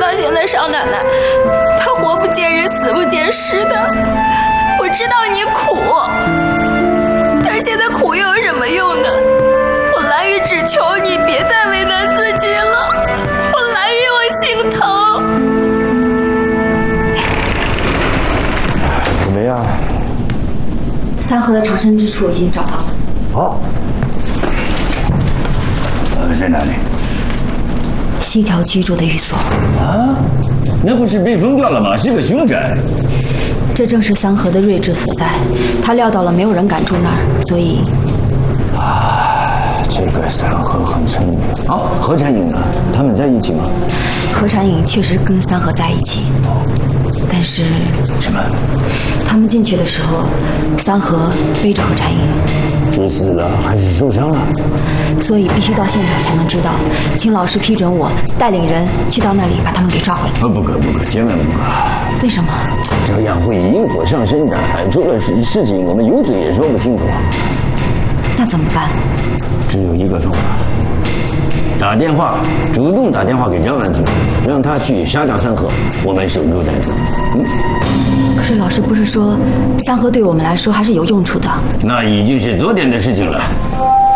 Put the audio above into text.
像现在少奶奶，她活不见人，死不见尸的。我知道你苦，但是现在苦又有什么用呢？我蓝玉只求你别再为难自己了，我蓝玉我心疼。 怎么样？ 三河的藏身之处已经找到了。 好。在哪里？ 西条居住的寓所。 啊，那不是被封掉了吗？是个凶宅。 这正是三河的睿智所在。他料到了没有人敢住那儿，所以。 这个三河很聪明。好，何禅影呢？他们在一起吗？ 何禅影确实跟三河在一起，但是什么？ 他们进去的时候，三河背着何禅影。 是死了还是受伤了？ 所以必须到现场才能知道。请老师批准我带领人去到那里把他们给抓回来。 不可，千万不可！ 为什么？ 这样会引火上身的，出了事情我们有嘴也说不清楚。 那怎么办？ 只有一个方法，主动打电话给张兰亭，让他去杀掉三河，我们守株待兔。 可是老师不是说三河对我们来说还是有用处的？ 那已经是昨天的事情了。